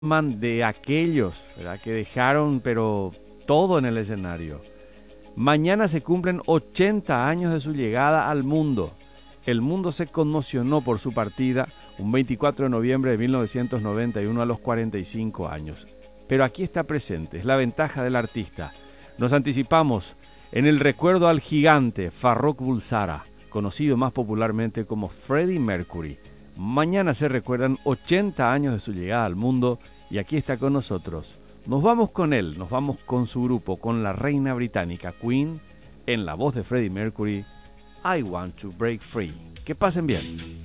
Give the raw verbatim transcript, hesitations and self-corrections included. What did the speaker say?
man de aquellos, ¿verdad?, que dejaron pero todo en el escenario. Mañana se cumplen ochenta años de su llegada al mundo. El mundo se conmocionó por su partida un veinticuatro de noviembre de mil novecientos noventa y uno a los cuarenta y cinco años. Pero aquí está presente, es la ventaja del artista. Nos anticipamos en el recuerdo al gigante Farrokh Bulsara, conocido más popularmente como Freddie Mercury. Mañana se recuerdan ochenta años de su llegada al mundo y aquí está con nosotros. Nos vamos con él, nos vamos con su grupo, con la reina británica Queen, en la voz de Freddie Mercury, I Want to Break Free. Que pasen bien.